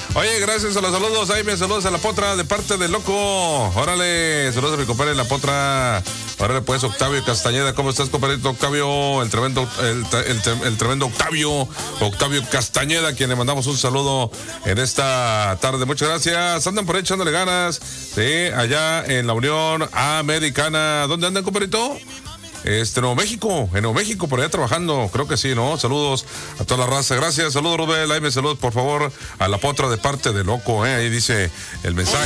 Oye, gracias a los saludos. Ahí me saludos a la Potra de parte de Loco. Órale, saludos a mi compadre La Potra. Órale, pues, Octavio Castañeda. ¿Cómo estás, compadrito Octavio? El tremendo Octavio Castañeda, quien le mandamos un saludo en esta tarde. Muchas gracias. Andan por ahí echándole ganas. Sí, allá en la Unión Americana. ¿Dónde andan, compadrito? Nuevo México, en Nuevo México, por allá trabajando, creo que sí, ¿no? Saludos a toda la raza, gracias, saludos Rubén, ahí me saludos por favor a la Potra de parte de Loco, ahí dice el mensaje.